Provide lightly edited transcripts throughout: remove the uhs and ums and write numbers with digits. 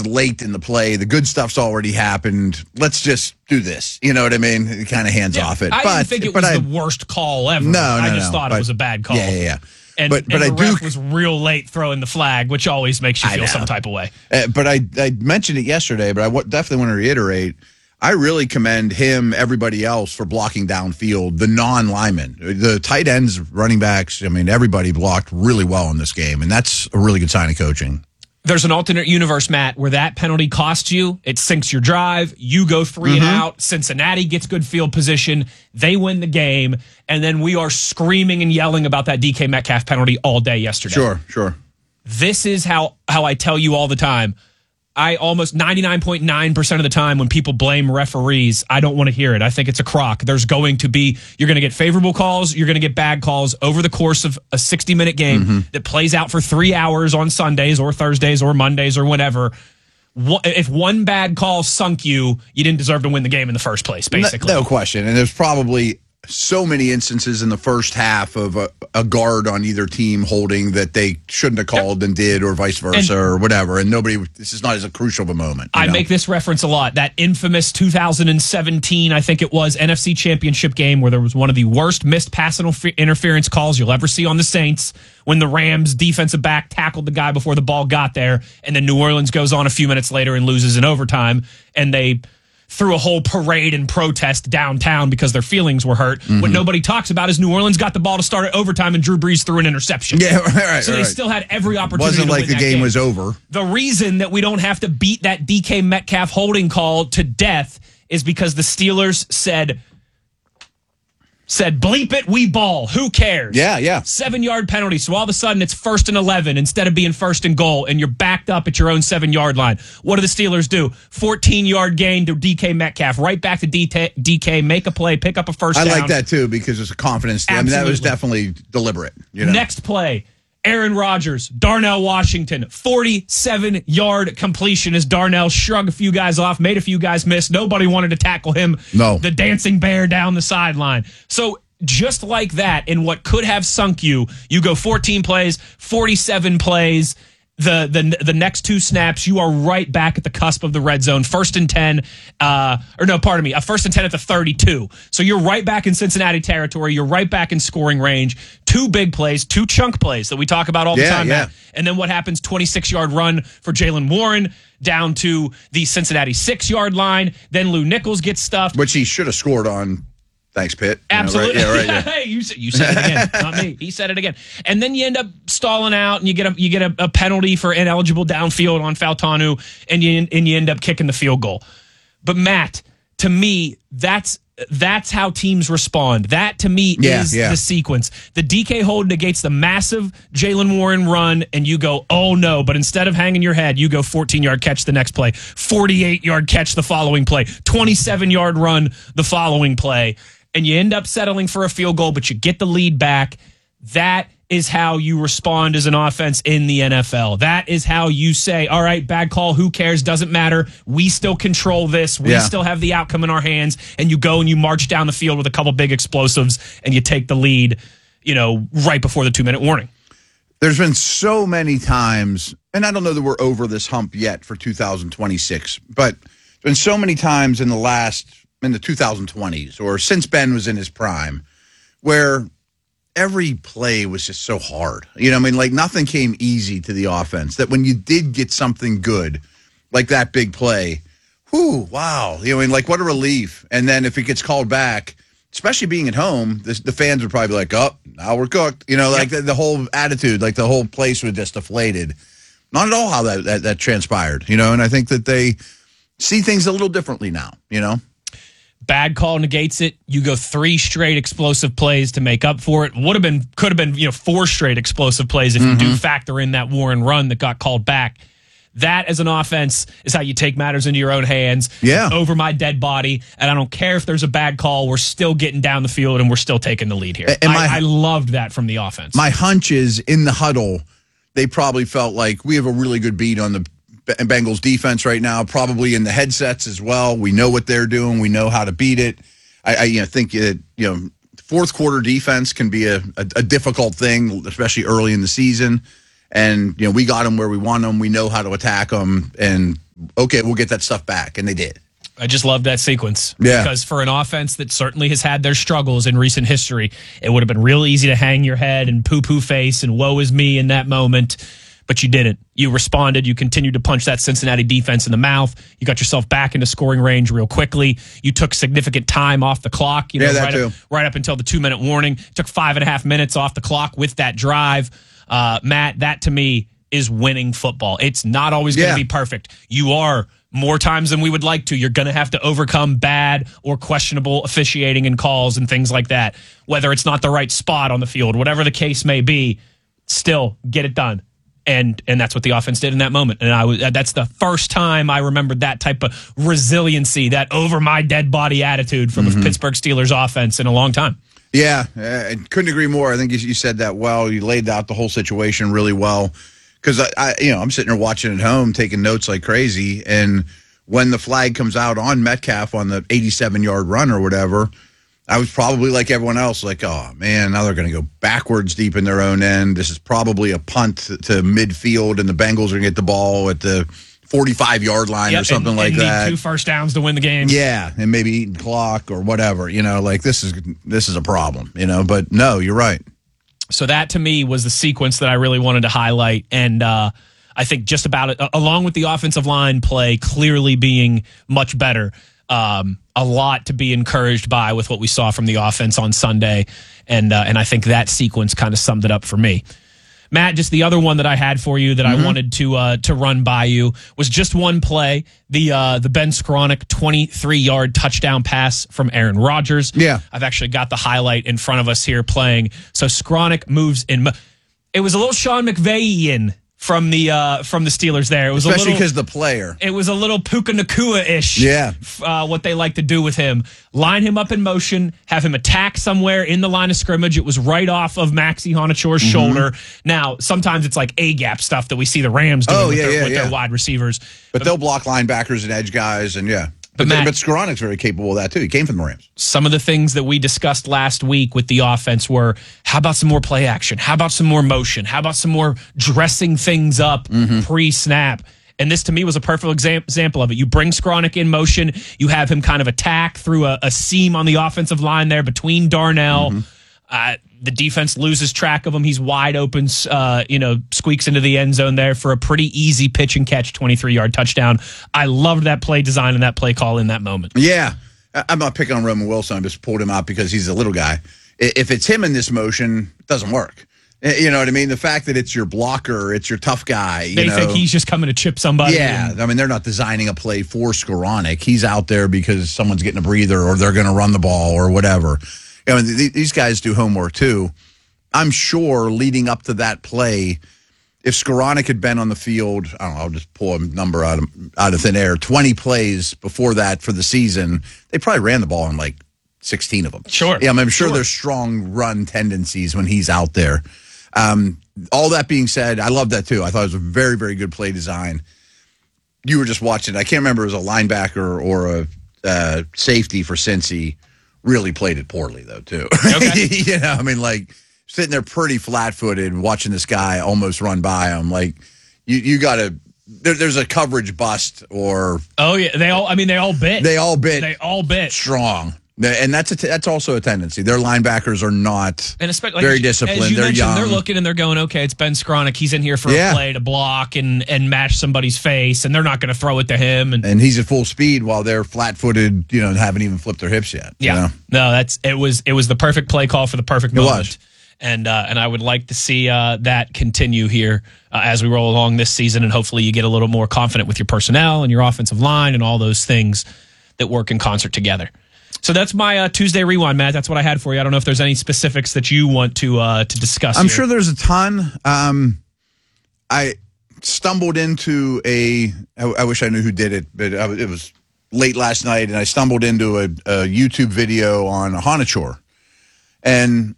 late in the play. The good stuff's already happened. Let's just do this. You know what I mean? It kind of hands off it. I didn't think it was the worst call ever. I just thought it was a bad call. Yeah. And the ref was real late throwing the flag, which always makes you feel some type of way. But I mentioned it yesterday, but I definitely want to reiterate, I really commend him, everybody else, for blocking downfield, the non-linemen. The tight ends, running backs, I mean, everybody blocked really well in this game, and that's a really good sign of coaching. There's an alternate universe, Matt, where that penalty costs you. It sinks your drive. You go 3 and out. Cincinnati gets good field position. They win the game. And then we are screaming and yelling about that DK Metcalf penalty all day yesterday. Sure. This is how I tell you all the time. I almost 99.9% of the time when people blame referees, I don't want to hear it. I think it's a crock. You're going to get favorable calls, you're going to get bad calls over the course of a 60-minute game that plays out for 3 hours on Sundays or Thursdays or Mondays or whatever. If one bad call sunk you didn't deserve to win the game in the first place, basically. No question. And there's probably so many instances in the first half of a guard on either team holding that they shouldn't have called and did, or vice versa, or whatever. And this is not as a crucial of a moment. I make this reference a lot. That infamous 2017, I think it was, NFC Championship game where there was one of the worst missed pass interference calls you'll ever see on the Saints, when the Rams defensive back tackled the guy before the ball got there, and then New Orleans goes on a few minutes later and loses in overtime, and they threw a whole parade and protest downtown because their feelings were hurt. What nobody talks about is New Orleans got the ball to start at overtime and Drew Brees threw an interception. Yeah, right. So they still had every opportunity to win. Wasn't like the game was over. The reason that we don't have to beat that DK Metcalf holding call to death is because the Steelers said, bleep it, we ball. Who cares? Yeah. 7-yard penalty. So all of a sudden it's 1st and 11 instead of being 1st and goal, and you're backed up at your own 7-yard line. What do the Steelers do? 14-yard gain to DK Metcalf. Right back to DK, make a play, pick up a first down. I like that too because it's a confidence thing. I mean, that was definitely deliberate. Next play. Aaron Rodgers, Darnell Washington, 47-yard completion as Darnell shrugged a few guys off, made a few guys miss. Nobody wanted to tackle him. No. The dancing bear down the sideline. So just like that, in what could have sunk you, you go 14 plays, 47 plays. The next 2 snaps, you are right back at the cusp of the red zone. 1st and 10, a 1st and 10 at the 32. So you're right back in Cincinnati territory. You're right back in scoring range. 2 big plays, 2 chunk plays that we talk about all the time, Matt. And then what happens? 26-yard run for Jaylen Warren down to the Cincinnati 6-yard line. Then Lou Nichols gets stuffed. Which he should have scored on. Thanks, Pitt. Absolutely. Right? Yeah. Hey, you said it again, not me. He said it again. And then you end up stalling out, and you get a penalty for ineligible downfield on Fautanu, and you end up kicking the field goal. But Matt, to me, that's how teams respond. That to me is the sequence. The DK hold negates the massive Jaylen Warren run, and you go, oh no. But instead of hanging your head, you go 14-yard catch the next play, 48-yard catch the following play, 27-yard run the following play. And you end up settling for a field goal, but you get the lead back. That is how you respond as an offense in the NFL. That is how you say, all right, bad call, who cares, doesn't matter. We still control this. We still have the outcome in our hands. And you go and you march down the field with a couple big explosives, and you take the lead, right before the 2-minute warning. There's been so many times, and I don't know that we're over this hump yet for 2026, but there's been so many times in the 2020s or since Ben was in his prime where every play was just so hard. Nothing came easy to the offense, that when you did get something good, like that big play, wow. What a relief. And then if it gets called back, especially being at home, the fans would probably be like, oh, now we're cooked. The whole attitude, the whole place was just deflated. Not at all how that transpired, and I think that they see things a little differently now, Bad call negates it. You go 3 straight explosive plays to make up for it. Could have been 4 straight explosive plays if you do factor in that Warren run that got called back. That, as an offense, is how you take matters into your own hands. Yeah. Over my dead body, and I don't care if there's a bad call. We're still getting down the field, and we're still taking the lead here. I loved that from the offense. My hunch is, in the huddle, they probably felt like we have a really good beat on the Bengals defense right now, probably in the headsets as well. We know what they're doing. We know how to beat it. I think fourth quarter defense can be a difficult thing, especially early in the season. And we got them where we want them. We know how to attack them, and okay, we'll get that stuff back. And they did. I just love that sequence. Yeah. Because for an offense that certainly has had their struggles in recent history, it would have been real easy to hang your head and poo-poo face and woe is me in that moment. But you didn't. You responded. You continued to punch that Cincinnati defense in the mouth. You got yourself back into scoring range real quickly. You took significant time off the clock. Right up until the 2-minute warning. Took 5.5 minutes off the clock with that drive. Matt, that to me is winning football. It's not always going to be perfect. You are, more times than we would like to, you're going to have to overcome bad or questionable officiating and calls and things like that. Whether it's not the right spot on the field, whatever the case may be, still get it done. And that's what the offense did in that moment. And that's the first time I remembered that type of resiliency, that over my dead body attitude from the Pittsburgh Steelers offense in a long time. Yeah, I couldn't agree more. I think you said that well. You laid out the whole situation really well. Because I'm sitting there watching at home, taking notes like crazy, and when the flag comes out on Metcalf on the 87-yard run or whatever, I was probably like everyone else, like, oh man, now they're going to go backwards deep in their own end. This is probably a punt to midfield, and the Bengals are going to get the ball at the 45-yard line or something like that. Need 2 first downs to win the game. Yeah, and maybe eating clock or whatever. Like this is a problem. But no, you're right. So that, to me, was the sequence that I really wanted to highlight. And I think just about it, along with the offensive line play clearly being much better, a lot to be encouraged by with what we saw from the offense on Sunday. And I think that sequence kind of summed it up for me. Matt, just the other one that I had for you that I wanted to run by you was just one play, the Ben Skowronek 23-yard touchdown pass from Aaron Rodgers. Yeah. I've actually got the highlight in front of us here playing. So Skowronek moves in. It was a little Sean McVay-ian from the Steelers there. It was especially because the player. It was a little Puka Nacua-ish. Yeah. What they like to do with him. Line him up in motion, have him attack somewhere in the line of scrimmage. It was right off of Maxi Honachore's shoulder. Now, sometimes it's like A-gap stuff that we see the Rams doing with their wide receivers. But they'll block linebackers and edge guys, and But Skowronek's very capable of that, too. He came from the Rams. Some of the things that we discussed last week with the offense were, how about some more play action? How about some more motion? How about some more dressing things up pre-snap? And this, to me, was a perfect example of it. You bring Skowronek in motion. You have him kind of attack through a seam on the offensive line there between Darnell. The defense loses track of him. He's wide open, squeaks into the end zone there for a pretty easy pitch and catch 23-yard touchdown. I loved that play design and that play call in that moment. Yeah. I'm not picking on Roman Wilson. I just pulled him out because he's a little guy. If it's him in this motion, it doesn't work. You know what I mean? The fact that it's your blocker, it's your tough guy. They think he's just coming to chip somebody. Yeah. I mean, they're not designing a play for Skowronek. He's out there because someone's getting a breather or they're going to run the ball or whatever. These guys do homework, too. I'm sure leading up to that play, if Skowronek had been on the field, I don't know, I'll just pull a number out of thin air, 20 plays before that for the season, they probably ran the ball in like 16 of them. Sure. Yeah, I'm sure there's strong run tendencies when he's out there. All that being said, I love that, too. I thought it was a very, very good play design. You were just watching. I can't remember if it was a linebacker or a safety for Cincy. Really played it poorly, though, too. Okay. Sitting there pretty flat-footed, watching this guy almost run by him. Like, you got to there's a coverage bust or... Oh, yeah. They all bit. They all bit. Strong. And that's also a tendency. Their linebackers are not very disciplined. They're young. They're looking and they're going, okay, it's Ben Skowronek. He's in here for a play to block and match somebody's face, and they're not going to throw it to him. And he's at full speed while they're flat-footed, and haven't even flipped their hips yet. Yeah. No, it was the perfect play call for the perfect moment. It was. And I would like to see that continue here as we roll along this season, and hopefully you get a little more confident with your personnel and your offensive line and all those things that work in concert together. So that's my Tuesday Rewind, Matt. That's what I had for you. I don't know if there's any specifics that you want to discuss. I'm sure there's a ton. I stumbled into I wish I knew who did it, but it was late last night, and I stumbled into a YouTube video on Honachore. And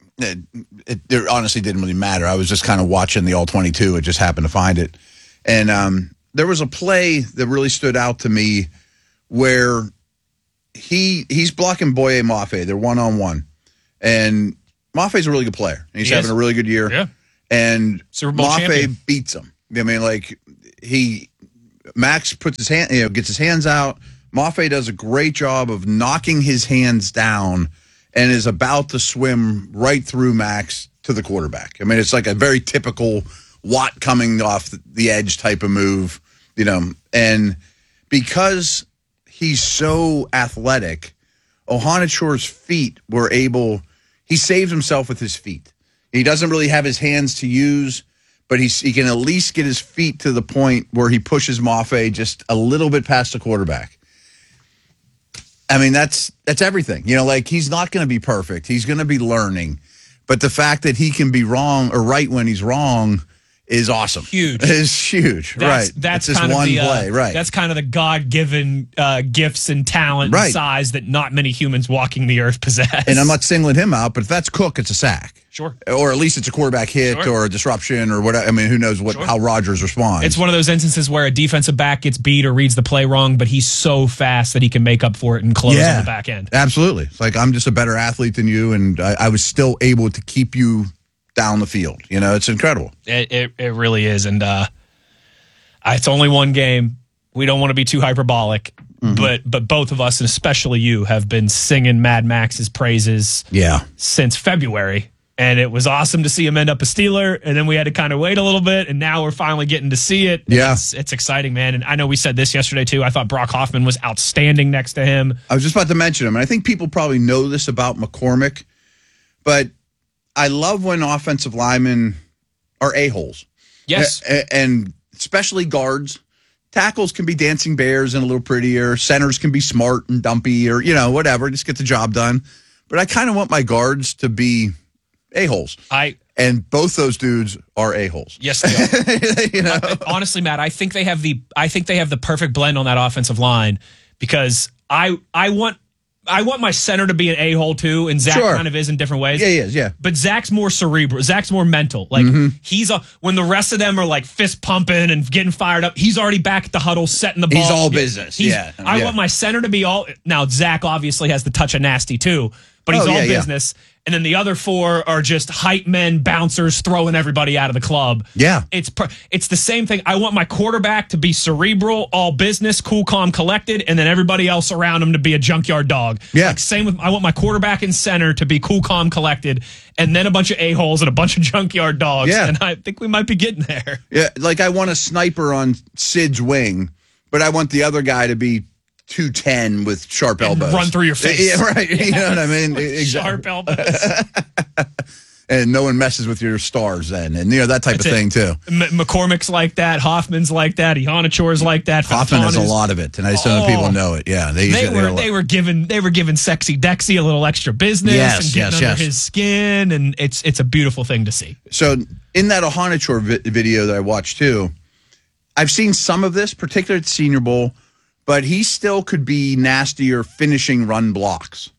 it honestly didn't really matter. I was just kind of watching the All-22. It just happened to find it. And there was a play that really stood out to me where he's blocking Boye Mafe. They're one-on-one. And Maffe's a really good player. He's having a really good year. Yeah. And Super Bowl champion. beats him. I mean, Max puts his hand, gets his hands out. Mafe does a great job of knocking his hands down and is about to swim right through Max to the quarterback. I mean, it's like a very typical Watt coming off the edge type of move, and because he's so athletic, Ohanachore's feet were able, he saves himself with his feet. He doesn't really have his hands to use, but he can at least get his feet to the point where he pushes Mafe just a little bit past the quarterback. I mean, that's everything. He's not going to be perfect. He's going to be learning. But the fact that he can be wrong or right when he's wrong is awesome. Huge. It's huge. Right. That's just kind of one the play. Right. That's kind of the God-given gifts and talent and size that not many humans walking the earth possess. And I'm not singling him out, but if that's Cook, it's a sack. Sure. Or at least it's a quarterback hit or a disruption or whatever. I mean, who knows how Rodgers responds. It's one of those instances where a defensive back gets beat or reads the play wrong, but he's so fast that he can make up for it and close on the back end. Absolutely. It's like, I'm just a better athlete than you, and I was still able to keep you down the field. It's incredible. It really is. And it's only one game. We don't want to be too hyperbolic, but both of us, and especially you, have been singing Mad Max's praises since February. And it was awesome to see him end up a Steeler, and then we had to kind of wait a little bit, and now we're finally getting to see it. Yeah. It's exciting, man. And I know we said this yesterday, too. I thought Brock Hoffman was outstanding next to him. I was just about to mention him, and I think people probably know this about McCormick, but I love when offensive linemen are a-holes. Yes. And especially guards. Tackles can be dancing bears and a little prettier. Centers can be smart and dumpy or, whatever. Just get the job done. But I kind of want my guards to be a-holes. And both those dudes are a-holes. Yes, they are. Honestly, Matt, I think they have the perfect blend on that offensive line because I want my center to be an a-hole too, and Zach kind of is in different ways. Yeah, he is, yeah. But Zach's more cerebral. Zach's more mental. Like he's when the rest of them are like fist pumping and getting fired up, he's already back at the huddle, setting the ball. He's all business. I want my center to be all. Now Zach obviously has the touch of nasty too, but he's all business. And then the other four are just hype men, bouncers, throwing everybody out of the club. Yeah. It's the same thing. I want my quarterback to be cerebral, all business, cool, calm, collected, and then everybody else around him to be a junkyard dog. Yeah. Same with, I want my quarterback and center to be cool, calm, collected, and then a bunch of a-holes and a bunch of junkyard dogs. Yeah. And I think we might be getting there. Yeah, like I want a sniper on Sid's wing, but I want the other guy to be 210 with sharp elbows. And run through your face. Yeah, right. You know what I mean? Sharp elbows. And no one messes with your stars then. And, that type of thing, too. McCormick's like that. Hoffman's like that. Ihanachore's like that. Hoffman has a lot of it, and I just don't know if people know it. Yeah. They were giving Sexy Dexy a little extra business and getting under his skin, and it's a beautiful thing to see. So in that Ihanachore video that I watched, too, I've seen some of this, particularly at the Senior Bowl, but he still could be nastier finishing run blocks.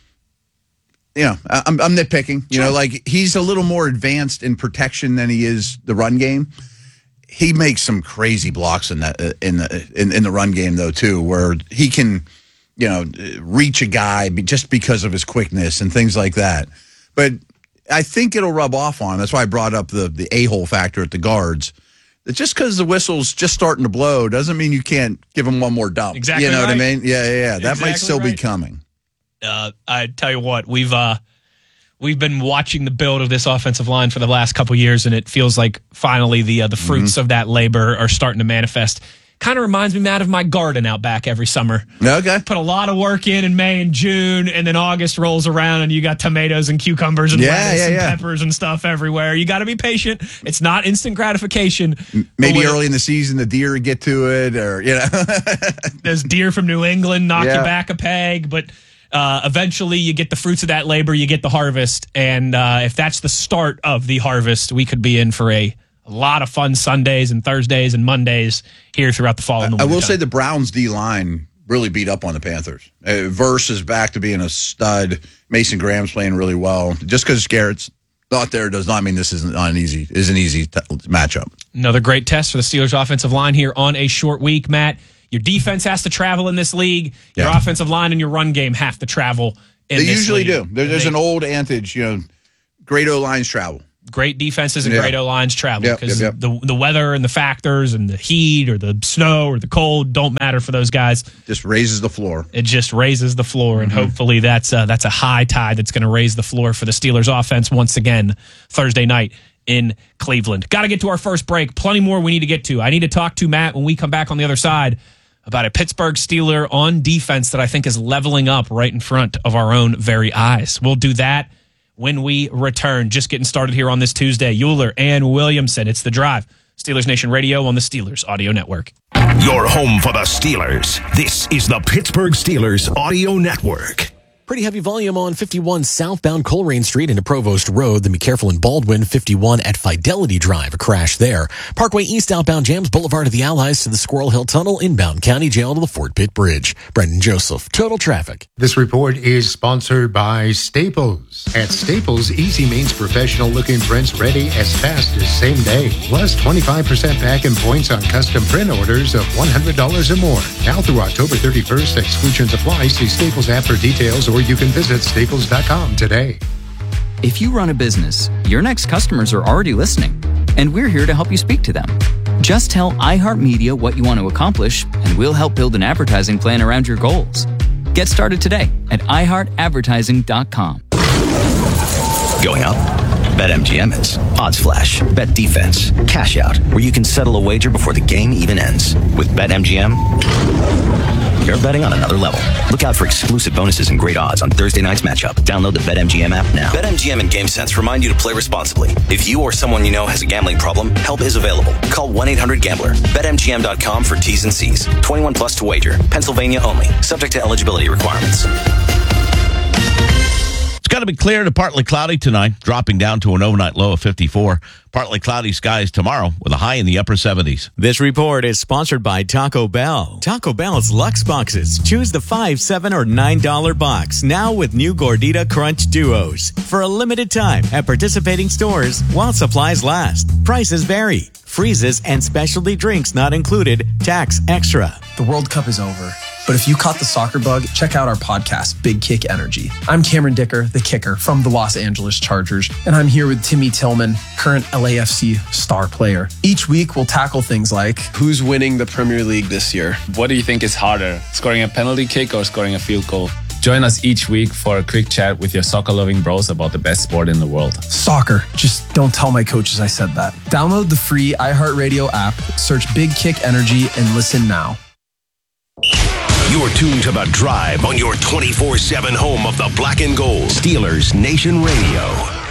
I'm nitpicking. Like he's a little more advanced in protection than he is the run game. He makes some crazy blocks in that in the run game though too, where he can, reach a guy just because of his quickness and things like that. But I think it'll rub off on him. That's why I brought up the a-hole factor at the guards. That just because the whistle's just starting to blow doesn't mean you can't give him one more dump. Exactly. You know right. what I mean? Yeah. That might still be coming. I tell you what, we've been watching the build of this offensive line for the last couple years, and it feels like finally the fruits of that labor are starting to manifest. Kind of reminds me, Matt, of my garden out back every summer. Okay. Put a lot of work in May and June, and then August rolls around, and you got tomatoes and cucumbers and lettuce and peppers and stuff everywhere. You got to be patient. It's not instant gratification. Maybe early in the season, the deer get to it, or there's deer from New England knock you back a peg, but eventually you get the fruits of that labor. You get the harvest, and if that's the start of the harvest, we could be in for a lot of fun Sundays and Thursdays and Mondays here throughout the fall and the winter. I will say the Browns D-line really beat up on the Panthers. Verse is back to being a stud. Mason Graham's playing really well. Just because Garrett's not there does not mean this isn't an easy matchup. Another great test for the Steelers' offensive line here on a short week, Matt. Your defense has to travel in this league. Your offensive line and your run game have to travel in this league. They usually do. There's an old adage, great O-lines travel. great defenses and great O-lines travel because Yep. the weather and the factors and the heat or the snow or the cold don't matter for those guys. Just raises the floor. It just raises the floor, and hopefully that's a high tide that's going to raise the floor for the Steelers offense once again Thursday night in Cleveland. Got to get to our first break. Plenty more we need to get to. I need to talk to Matt when we come back on the other side about a Pittsburgh Steeler on defense that I think is leveling up right in front of our own very eyes. We'll do that when we return. Just getting started here on this Tuesday. Euler and Williamson. It's The Drive. Steelers Nation Radio on the Steelers Audio Network. Your home for the Steelers. This is the Pittsburgh Steelers Audio Network. Pretty heavy volume on 51 southbound Coleraine Street into Provost Road. Then be careful in Baldwin. 51 at Fidelity Drive. A crash there. Parkway East outbound jams. Boulevard of the Allies to the Squirrel Hill Tunnel. Inbound County Jail to the Fort Pitt Bridge. Brendan Joseph. Total traffic. This report is sponsored by Staples. At Staples, easy means professional-looking prints ready as fast as same day. Plus 25% back in points on custom print orders of $100 or more. Now through October 31st, exclusions apply. See Staples app for details, or you can visit staples.com today. If you run a business, your next customers are already listening, and we're here to help you speak to them. Just tell iHeartMedia what you want to accomplish, and we'll help build an advertising plan around your goals. Get started today at iHeartAdvertising.com. Going up? BetMGM is. Odds Flash, Bet Defense, Cash Out, where you can settle a wager before the game even ends. With BetMGM, you're betting on another level. Look out for exclusive bonuses and great odds on Thursday night's matchup. Download the BetMGM app now. BetMGM and GameSense remind you to play responsibly. If you or someone you know has a gambling problem, help is available. Call 1-800-GAMBLER. BetMGM.com for T's and C's. 21 plus to wager. Pennsylvania only. Subject to eligibility requirements. It's going to be clear to partly cloudy tonight, dropping down to an overnight low of 54. Partly cloudy skies tomorrow with a high in the upper 70s. This report is sponsored by Taco Bell. Taco Bell's Lux Boxes. Choose the $5, $7, or $9 box. Now with new Gordita Crunch Duos. For a limited time at participating stores while supplies last. Prices vary. Freezes and specialty drinks not included. Tax extra. The World Cup is over. But if you caught the soccer bug, check out our podcast, Big Kick Energy. I'm Cameron Dicker, the kicker from the Los Angeles Chargers, and I'm here with Timmy Tillman, current LAFC star player. Each week, we'll tackle things like, who's winning the Premier League this year? What do you think is harder, scoring a penalty kick or scoring a field goal? Join us each week for a quick chat with your soccer-loving bros about the best sport in the world. Soccer. Just don't tell my coaches I said that. Download the free iHeartRadio app, search Big Kick Energy, and listen now. You're tuned to The Drive on your 24/7 home of the black and gold. Steelers Nation Radio.